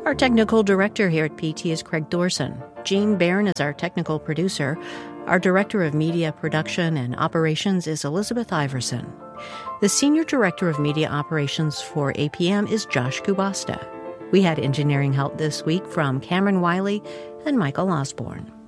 Our technical director here at PT is Craig Thorson. Jean Barron is our technical producer. Our director of media production and operations is Elizabeth Iverson. The senior director of media operations for APM is Josh Kubasta. We had engineering help this week from Cameron Wiley and Michael Osborne.